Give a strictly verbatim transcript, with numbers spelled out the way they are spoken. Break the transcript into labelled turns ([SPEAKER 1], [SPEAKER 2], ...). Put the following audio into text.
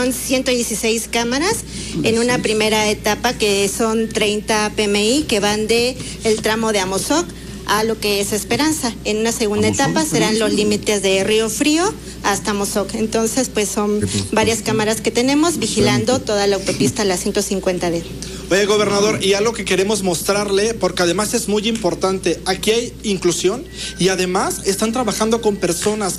[SPEAKER 1] son ciento dieciséis cámaras en una primera etapa que son treinta P M I que van de el tramo de Amozoc a lo que es Esperanza. En una segunda
[SPEAKER 2] Amozoc,
[SPEAKER 1] etapa serán los límites de Río Frío hasta Amozoc. Entonces, pues son varias cámaras que tenemos vigilando toda la autopista, la ciento cincuenta D.
[SPEAKER 3] Oye, gobernador, y algo que queremos mostrarle, porque además es muy importante, aquí hay inclusión y además están trabajando con personas